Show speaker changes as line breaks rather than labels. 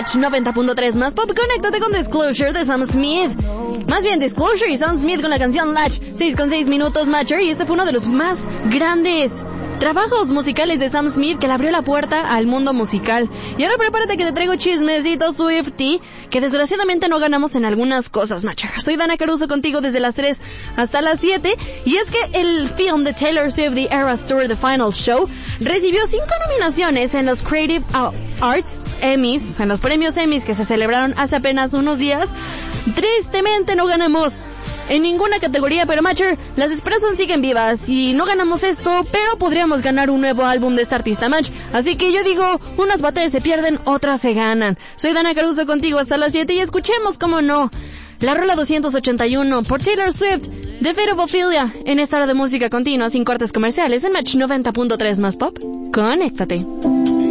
Match 90.3 más pop. Conéctate con Disclosure de Sam Smith. Más bien Disclosure y Sam Smith con la canción Latch. 6,6 minutos, Matcher. Y este fue uno de los más grandes trabajos musicales de Sam Smith, que le abrió la puerta al mundo musical. Y ahora prepárate que te traigo chismecitos Swiftie, que desgraciadamente no ganamos en algunas cosas, Matcher. Soy Dana Caruso contigo desde las 3 hasta las 7. Y es que el film de Taylor Swift, The Eras Tour, The Final Show, recibió 5 nominaciones en los Creative Arts Emmys, en los premios Emmys que se celebraron hace apenas unos días. Tristemente no ganamos en ninguna categoría, pero Matcher, las esperanzas siguen vivas y no ganamos esto, pero podríamos ganar un nuevo álbum de esta artista, Match. Así que yo digo, unas batallas se pierden, otras se ganan. Soy Dana Caruso contigo hasta las 7 y escuchemos, como no, la rola 281 por Taylor Swift, The Fate of Ophelia, en esta hora de música continua sin cortes comerciales en Match 90.3 más pop. Conéctate.